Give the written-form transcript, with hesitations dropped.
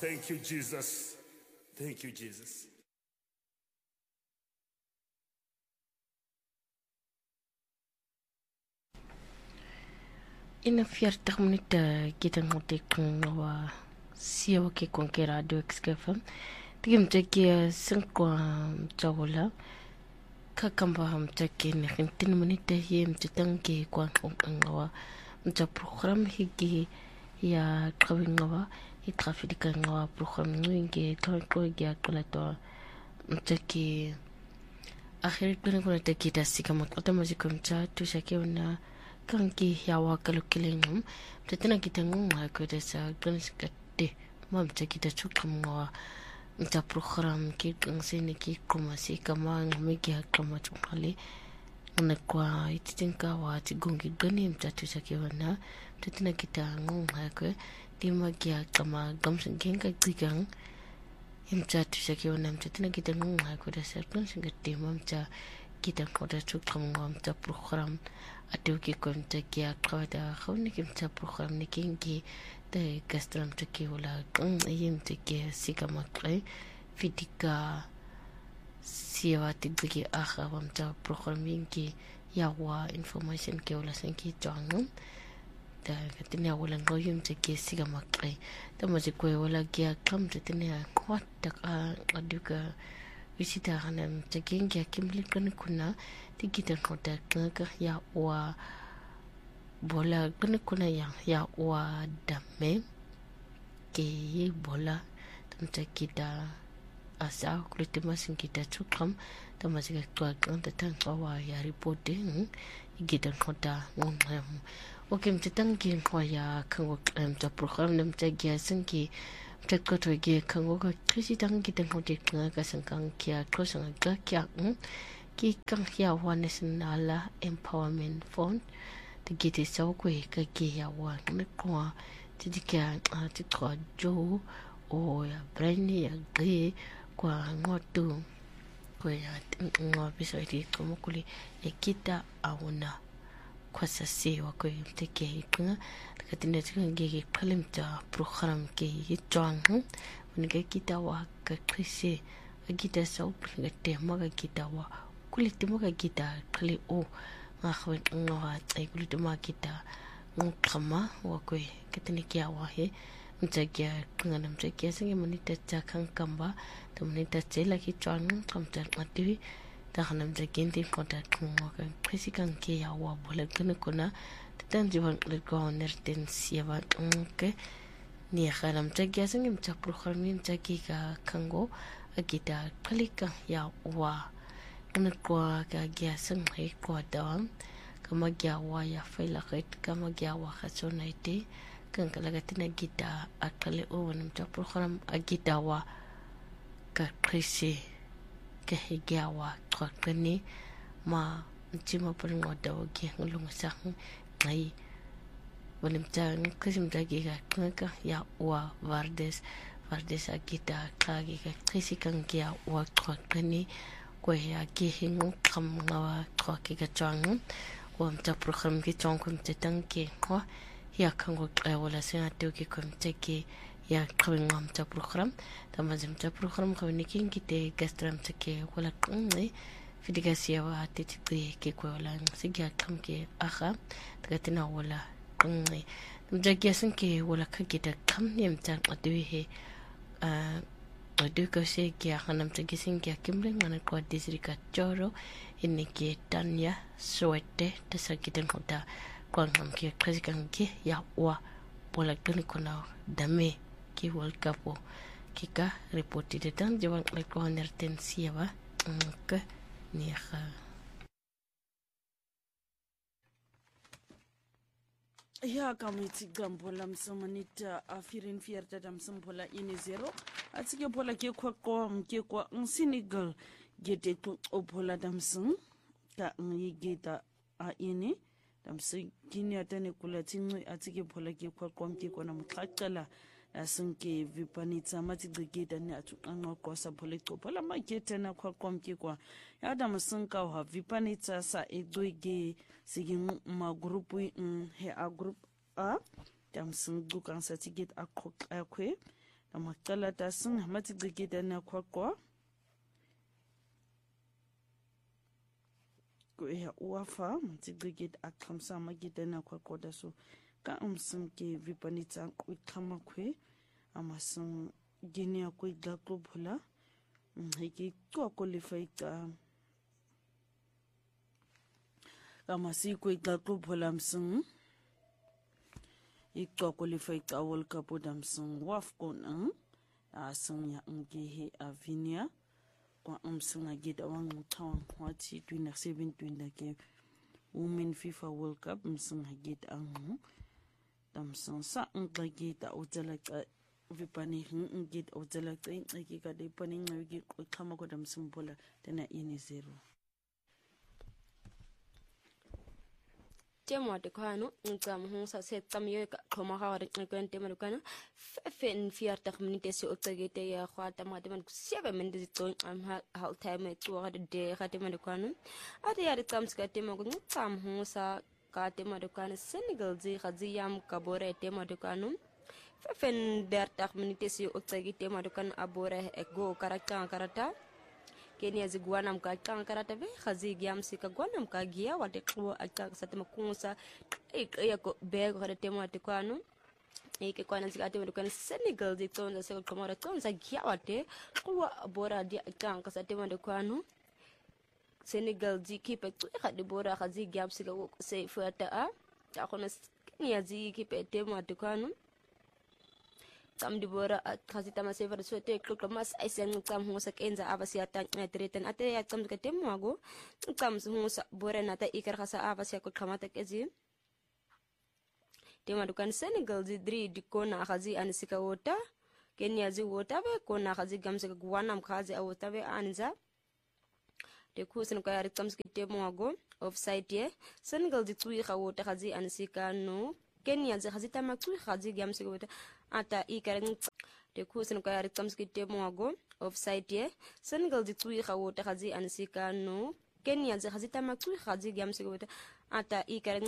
Thank you, Jesus. Thank you, Jesus. In 40 minuten kita ngotekeng wa siya ke konke radio XFM tigim teki sengkwa tawala kakamba ham teki ne 15 minuten him titangi kwa ngwa mta program higi ya kawingawa itrafidika ngwa program ngwe ko ya kolato mteki akhir kuna teki dasika makota mazikumcha tushake una kanki yawa kalukilingum tetena kita ngunga ko desa ganskate mamta kita chukamwa mta program ki ngansini ki komasi kama ngmegi hakama chukali unakwa ititinka wa tigungi gani mta tushake wana tetena kita ngunga ko dimagia kama gamsin genga gigang imta tushake wana tetena kita ngunga ko desa ganskate mamta kita koda chukamwa mta program atu ki konta ki akada khawni ki mta program ni kingi te gastram te ki wala yim te ki sikamakre fitika siwa tidiki akha mta programming ki yawa information ki wala sanki jangum ta katina wala ngoyum te ki sikamakre ta maji ko wala ki akam te tenia kwata aduka visita hanam te kingi kimli kuna tikita kota kaka ya wa bola kuna ya wa dame ke bola tamta kita asa kulitema singita chukam tamasika kwa kanta tanwa ya reporting igita kota ngam oke mtatangi kwa ya kango mta program namta gya singi mtakotwa ge kango ka krisi tangi tangote kaka sankang kia krosanga kya ki kang ya wa national empowerment fund to get it so quick ki ya wa ne kwa tidika titwa jo o ya brani ya gre kwa ngotu kwa ya ngobiso iti komukuli ekita auna kwa sasi wa kwa teke kuna katina tike palimta program ki yitwang unike kita wa ka krisi agita so ngate maga kita wa kulitimo ka kita kali o ngakhwe ngawa ai kulitimo kita ngkama wakwe ketinikia wahe mtagia ngana mtagia singe monita chakang kamba to monita chela ki chwan kamta matiwi ta khana mtagia ndi konta ngwa presikan ke ya wa bola kuna tanji wan ko nerten sieva ke ni khana mtagia singe mta program mtagia kango agita kalika ya wa kwa gya sang hai kwa dawam kama gya wa ya faila kait kama gya wa khasona ite kan kala gatina gita akale o wanam ta program agita wa ka krisi ke gya wa kwa kani ma nchima pringo dawo ge ngulung sang ngai wanam ta krisim ta giga kanka ya wa vardes agita ka giga krisi kan gya wa kwa kani kwa ya kihingu kam ngawa kwa kika chwangu wa mta program ki chwangu mta tangi kwa ya kango wala singa tuki kwa mta ki ya kawinga mta program tamazi mta program kawini kingi te gastra mta ki wala kungi fidiga siya hati titi ki kwa wala sigia kam ki akha tagatina wala kungi mta kia singi wala kagita kam ni mta aduhi Duka se kia hanam tagising kia kimling ngana kwa disrika choro ini kia tanya soete tasakitan kota kwa ngam kia krasikan kia ya wa bola kani kuna dame ki World Cup kika reporti detan jawang lekwa nerten siapa ke niha ya kamiti gambola msomanita afirin fierta dam sambola ini 0 atike bola ke kwa Senegal gete to opola dam sum ka ngigeta a ini dam se kinya tane kula tinwi atike bola ke kwa na mkhaqala asunke vipanitsa mati gigeta ne atu anqwa sa bola opola makete na kwa ya dam sunka wa vipanitsa sa edoige sigin ma grupu he a group a dam sun dukan sa tiget akwe amaqala tasing matsigigidana kwakwa kuya uafa matsigigid akhamsa magidana kwakwa daso ka ke vipanitsa kuikhama khwe amasing ginia kuidla klubhula hiki kwakwa lefaita kamasi kuidla klubhula msing ikwakwa lefaita World Cup damsing wafkon asing ya ngehe avinia kwa umsinga gida wang tawang wati 27 ke Women FIFA World Cup msinga gida ang damsing sa gida ujalaka vipani gida ujalaka ngika de pani ngiki kama ko damsing bola tena ini 0 Temo de kwano ngam hunsa setam yo koma hawari kwente marukana fen fiarta minute se otsagete ya khwata madam 7 minutes to hal time to de khate marukana ade ya tsamska temo ngam hunsa ka temo marukana Senegal zi khazi yam kabore temo marukana fen derta minute se otsagete marukana abore go karata Kenya ziguana mkachanga karata ve khazi giamsi ka gwana mkagia wate kwa ataka satema kunsa ya ko bego hada temo atekwano ike kwana zikate mdukana Senegal zitonza se komora tonza gia wate kwa bora dia ataka satema atekwano Senegal zikipe tuika de bora khazi giamsi ka se fuata a akona Kenya zikipe temo atekwano Tam di bora kasi tama sever suete klub mas aisen tam hunsa kenza avasia tan treten ate ya tam ke temo ago tam hunsa bora nata ikar khasa avasia ko khamata kezi tema dukan Senegal di dri di kona khazi anisika wota Kenya zi wota be kona khazi gamse ko gwanam khazi awota be anza de kusin ko yari tam ke temo ago offside ye Senegal di tui khawota khazi anisika no Kenya zi khazi tama tui khazi gamse ko ata ikaring de kusin ko yari tamski temo ago offside ye Senegal di tui khawota khazi ansika no Kenya zi khazi tama tui khazi gamsi ko ata ikaring